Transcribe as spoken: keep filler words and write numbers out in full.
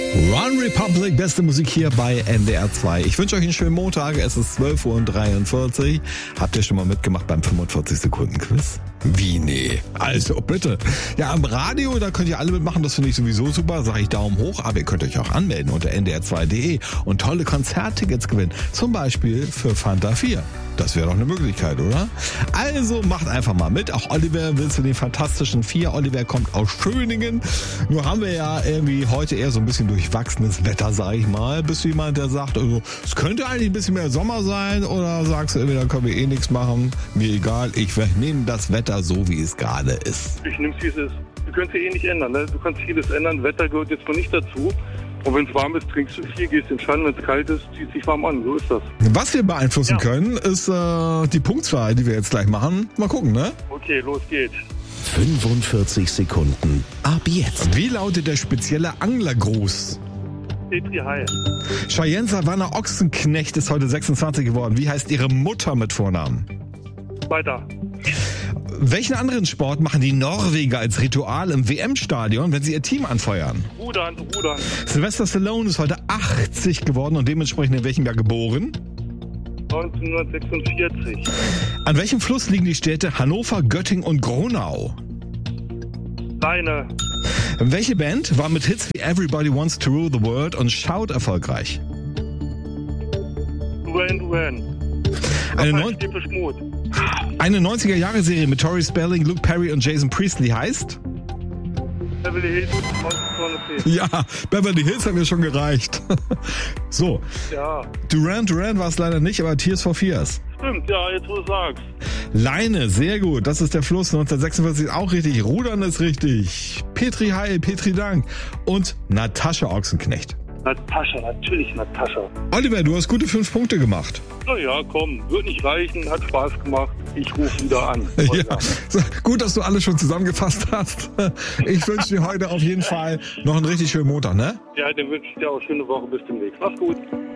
One Republic, beste Musik hier bei N D R zwei. Ich wünsche euch einen schönen Montag. Es ist zwölf Uhr dreiundvierzig. Habt ihr schon mal mitgemacht beim fünfundvierzig Sekunden Quiz? Wie, nee? Also, bitte. Ja, am Radio, da könnt ihr alle mitmachen. Das finde ich sowieso super. Sage ich Daumen hoch. Aber ihr könnt euch auch anmelden unter n d r zwei punkt d e und tolle Konzerttickets gewinnen. Zum Beispiel für Fanta vier. Das wäre doch eine Möglichkeit, oder? Also macht einfach mal mit. Auch Oliver will zu den Fantastischen Vier. Oliver kommt aus Schöningen. Nur haben wir ja irgendwie heute eher so ein bisschen durchwachsenes Wetter, sag ich mal. Bist du jemand, der sagt, also, es könnte eigentlich ein bisschen mehr Sommer sein? Oder sagst du, entweder können wir eh nichts machen? Mir egal, ich nehme das Wetter so, wie es gerade ist. Ich nehme es, wie es ist. Du kannst ja eh nicht ändern. Ne? Du kannst vieles ändern. Wetter gehört jetzt mal nicht dazu. Und wenn es warm ist, trinkst du viel, gehst in den Schatten. Wenn es kalt ist, zieht sich warm an. So ist das. Was wir beeinflussen ja. können, ist äh, die Punktzahl, die wir jetzt gleich machen. Mal gucken, ne? Okay, los geht's. fünfundvierzig Sekunden. Ab jetzt. Wie lautet der spezielle Anglergruß? Petri Heil. Cheyenne Savannah Ochsenknecht ist heute sechsundzwanzig geworden. Wie heißt ihre Mutter mit Vornamen? Weiter. Welchen anderen Sport machen die Norweger als Ritual im W M-Stadion, wenn sie ihr Team anfeuern? Rudern, Rudern. Sylvester Stallone ist heute achtzig geworden und dementsprechend in welchem Jahr geboren? neunzehnhundertsechsundvierzig. An welchem Fluss liegen die Städte Hannover, Göttingen und Gronau? Leine. Welche Band war mit Hits wie Everybody Wants to Rule the World und Shout erfolgreich? Duran Duran. Eine, neun- eine neunziger-Jahre-Serie mit Tori Spelling, Luke Perry und Jason Priestley heißt? Beverly Hills. Ja, Beverly Hills hat mir schon gereicht. So. Ja. Duran Duran war es leider nicht, aber Tears for Fears. Stimmt, ja, jetzt wo du sagst. Leine, sehr gut. Das ist der Fluss. neunzehnhundertsechsundvierzig ist auch richtig. Rudern ist richtig. Petri Heil, Petri Dank. Und Natascha Ochsenknecht. Natascha, natürlich Natascha. Oliver, du hast gute fünf Punkte gemacht. Na ja, komm, wird nicht reichen, hat Spaß gemacht. Ich rufe wieder an. Ja, so, gut, dass du alles schon zusammengefasst hast. Ich wünsche dir heute auf jeden Fall noch einen richtig schönen Montag, ne? Ja, dann wünsche ich dir auch eine schöne Woche. Bis demnächst. Mach's gut.